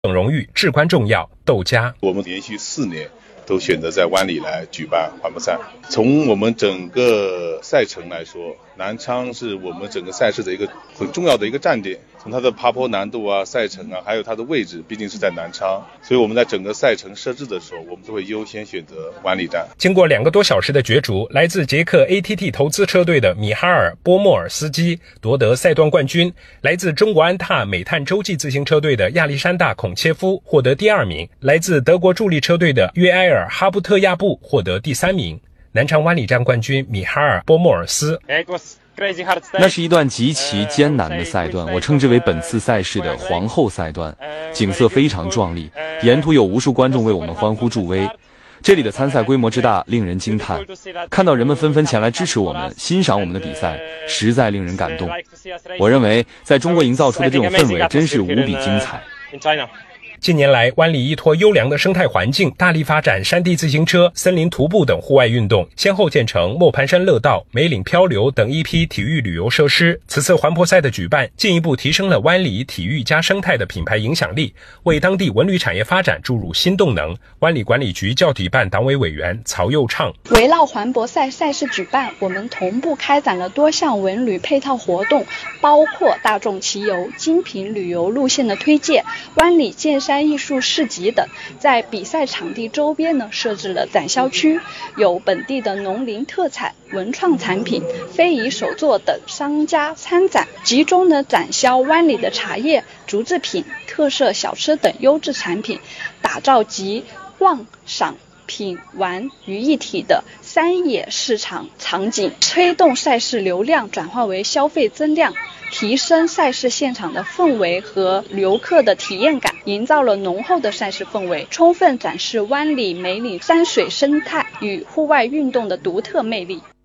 等荣誉至关重要。窦佳， 我们连续4年都选择在湾里来举办环博赛。从我们整个赛程来说，南昌是我们整个赛事的一个很重要的一个站点。从它的爬坡难度啊、赛程啊，还有它的位置，毕竟是在南昌，所以我们在整个赛程设置的时候，我们都会优先选择湾里站。 经过2个多小时的角逐，来自捷克 ATT 投资车队的米哈尔·波莫尔斯基夺得赛段冠军，来自中国安踏美探洲际自行车队的亚历山大·孔切夫获得第2名，来自德国助力车队的约埃尔·哈布特亚布获得第3名。南昌湾里站冠军米哈尔·波莫尔斯， 那是一段极其艰难的赛段，我称之为本次赛事的皇后赛段，景色非常壮丽，沿途有无数观众为我们欢呼助威。这里的参赛规模之大，令人惊叹。看到人们纷纷前来支持我们，欣赏我们的比赛，实在令人感动。我认为，在中国营造出的这种氛围，真是无比精彩。 近年来，湾里依托优良的生态环境，大力发展山地自行车、森林徒步等户外运动，先后建成磨盘山乐道、梅岭漂流等一批体育旅游设施。此次环博赛的举办，进一步提升了湾里体育加生态的品牌影响力，为当地文旅产业发展注入新动能。湾里管理局教体办党委委员曹佑畅， 围绕环博赛赛事举办，我们同步开展了多项文旅配套活动，包括大众骑游、精品旅游路线的推荐、湾里健山艺术市集等。在比赛场地周边呢，设置了展销区，有本地的农林特产、文创产品、非遗手作等商家参展，集中的展销湾里的茶叶、竹制品、特色小吃等优质产品，打造集逛、赏、品、玩于一体的山野市场场景，推动赛事流量转化为消费增量，提升赛事现场的氛围和游客的体验感，营造了浓厚的赛事氛围，充分展示湾里梅岭山水生态与户外运动的独特魅力。